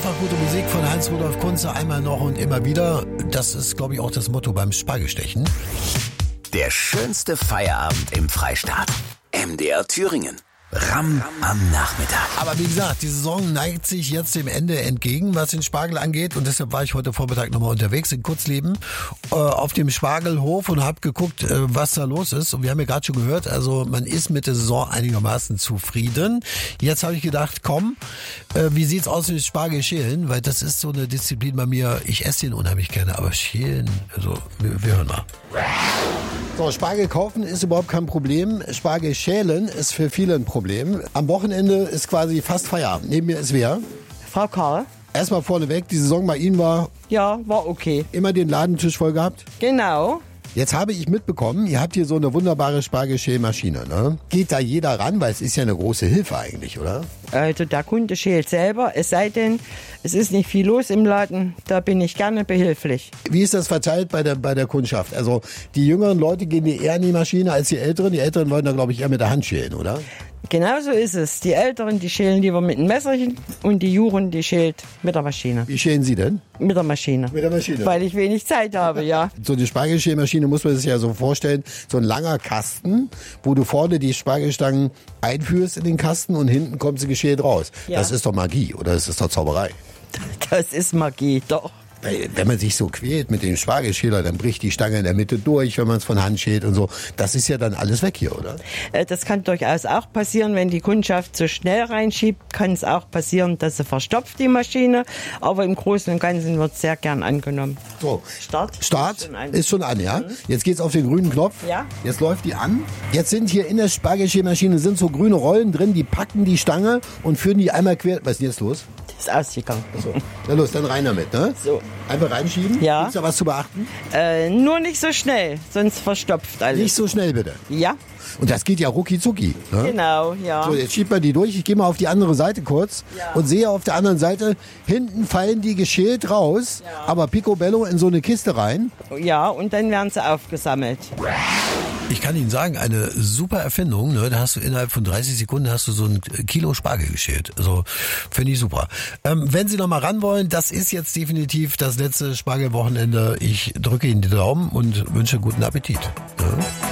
Einfach gute Musik von Heinz-Rudolf Kunze, einmal noch und immer wieder. Das ist, glaube ich, auch das Motto beim Spargelstechen. Der schönste Feierabend im Freistaat. MDR Thüringen. Ramm am Nachmittag. Aber wie gesagt, die Saison neigt sich jetzt dem Ende entgegen, was den Spargel angeht. Und deshalb war ich heute Vormittag nochmal unterwegs in Kutzleben auf dem Spargelhof und habe geguckt, was da los ist. Und wir haben ja gerade schon gehört, also man ist mit der Saison einigermaßen zufrieden. Jetzt habe ich gedacht, komm, wie sieht's aus mit Spargelschälen? Weil das ist so eine Disziplin bei mir. Ich esse den unheimlich gerne, aber Schälen, also wir hören mal. So, Spargel kaufen ist überhaupt kein Problem. Spargel schälen ist für viele ein Problem. Am Wochenende ist quasi fast Feierabend. Neben mir ist wer? Frau Karl? Erstmal vorneweg, die Saison bei Ihnen war... Ja, war okay. Immer den Ladentisch voll gehabt? Genau. Jetzt habe ich mitbekommen, ihr habt hier so eine wunderbare Spargelschälmaschine, ne? Geht da jeder ran, weil es ist ja eine große Hilfe eigentlich, oder? Also der Kunde schält selber, es sei denn, es ist nicht viel los im Laden, da bin ich gerne behilflich. Wie ist das verteilt bei der Kundschaft? Also die jüngeren Leute gehen eher in die Maschine als die Älteren. Die Älteren wollen da, glaube ich, eher mit der Hand schälen, oder? Genau so ist es. Die Älteren, die schälen lieber mit einem Messerchen und die Jungen, die schält mit der Maschine. Wie schälen Sie denn? Mit der Maschine. Mit der Maschine? Weil ich wenig Zeit habe, ja. So eine Spargelschälmaschine muss man sich ja so vorstellen, so ein langer Kasten, wo du vorne die Spargelstangen einführst in den Kasten und hinten kommt sie geschält raus. Ja. Das ist doch Magie, oder das ist doch Zauberei? Das ist Magie, doch. Wenn man sich so quält mit dem Spargelschäler, dann bricht die Stange in der Mitte durch, wenn man es von Hand schält und so. Das ist ja dann alles weg hier, oder? Das kann durchaus auch passieren, wenn die Kundschaft zu schnell reinschiebt, kann es auch passieren, dass sie verstopft, die Maschine. Aber im Großen und Ganzen wird sehr gern angenommen. So, Start ist schon an, ja? Jetzt geht's auf den grünen Knopf. Ja. Jetzt läuft die an. Jetzt sind hier in der Spargelschälmaschine sind so grüne Rollen drin, die packen die Stange und führen die einmal quer. Was ist denn jetzt los? Ist ausgegangen. So. Na los, dann rein damit, ne? So. Einfach reinschieben? Ja. Gibt's da was zu beachten? Nur nicht so schnell, sonst verstopft alles. Nicht so schnell, bitte. Ja, Und das geht ja rucki zucki. Ne? genau, ja. So, jetzt schiebt man die durch. Ich gehe mal auf die andere Seite kurz Ja. und sehe auf der anderen Seite, hinten fallen die geschält raus, aber picobello in so eine Kiste rein. Ja, und dann werden sie aufgesammelt. Ich kann Ihnen sagen, eine super Erfindung. Ne? Da hast du innerhalb von 30 Sekunden hast du so ein Kilo Spargel geschält. Also finde ich super. Wenn Sie noch mal ran wollen, das ist jetzt definitiv das letzte Spargelwochenende. Ich drücke Ihnen die Daumen und wünsche guten Appetit. Ja?